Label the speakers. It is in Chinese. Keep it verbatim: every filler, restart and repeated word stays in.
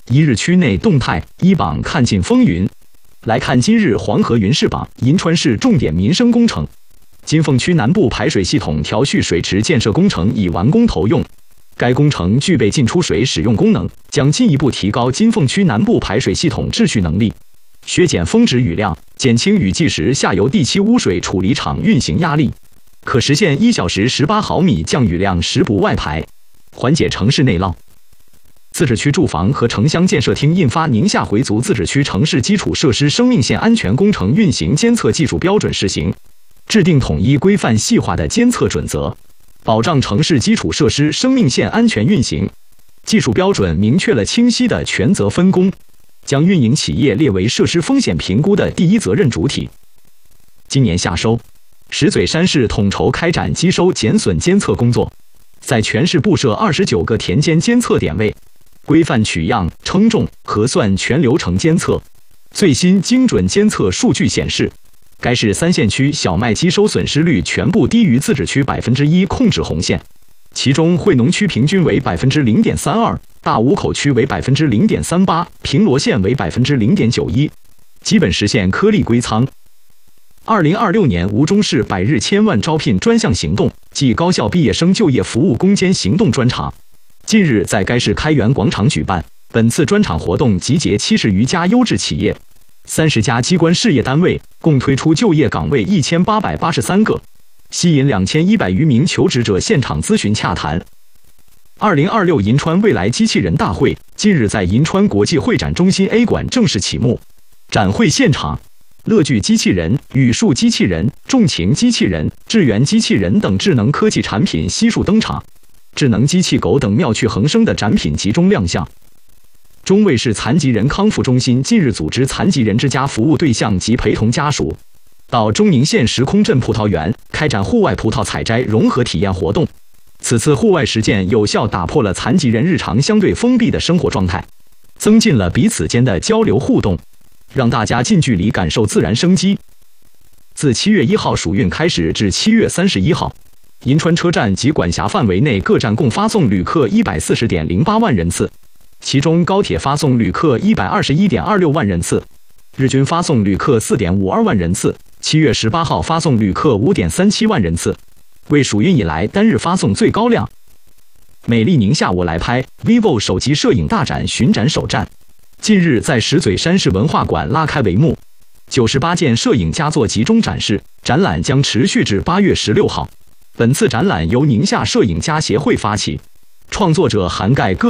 Speaker 1: 一日区内动态，一榜看尽风云。来看今日黄河云事榜，银川市重点民生工程。金凤区南部排水系统调蓄水池建设工程已完工投用，该工程具备进出水使用功能，将进一步提高金凤区南部排水系统秩序能力，削减峰值雨量，减轻雨季时下游第七污水处理厂运行压力，可实现一小时十八毫米降雨量时不外排，缓解城市内涝。自治区住房和城乡建设厅印发《宁夏回族自治区城市基础设施生命线安全工程运行监测技术标准试行》，制定统一规范细化的监测准则，保障城市基础设施生命线安全运行。技术标准明确了清晰的权责分工，将运营企业列为设施风险评估的第一责任主体。今年夏收，石嘴山市统筹开展基收减损监测工作，在全市布设二十九个田间监测点位，规范取样、称重、核算全流程监测。最新精准监测数据显示，该市三县区小麦基收损失率全部低于自治区百分之一控制红线，其中惠农区平均为百分之零点三二，大沽口区为百分之零点三八，平罗县为百分之零点九一，基本实现颗粒归仓。二零二六年吴中市百日千万招聘专项行动暨高校毕业生就业服务攻坚行动专场，近日在该市开元广场举办。本次专场活动集结七十余家优质企业、三十家机关事业单位，共推出就业岗位一千八百八十三个，吸引两千一百余名求职者现场咨询洽谈。二零二六银川未来机器人大会近日在银川国际会展中心 A 馆正式启幕。展会现场，乐聚机器人、语数机器人、重擎机器人、智源机器人等智能科技产品悉数登场，智能机器狗等妙趣横生的展品集中亮相。中卫市残疾人康复中心近日组织残疾人之家服务对象及陪同家属到中宁县时空镇葡萄园开展户外葡萄采摘融合体验活动。此次户外实践有效打破了残疾人日常相对封闭的生活状态，增进了彼此间的交流互动，让大家近距离感受自然生机。自七月一号暑运开始至七月三十一号，银川车站及管辖范围内各站共发送旅客 一百四十点零八万人次，其中高铁发送旅客 一百二十一点二六万人次，日均发送旅客 四点五二万人次，七月十八号发送旅客 五点三七万人次，为暑运以来单日发送最高量。美丽宁夏我来拍 vivo 手机摄影大展巡展首站近日在石嘴山市文化馆拉开帷幕，九十八件摄影佳作集中展示，展览将持续至八月十六号。本次展览由宁夏摄影家协会发起，创作者涵盖各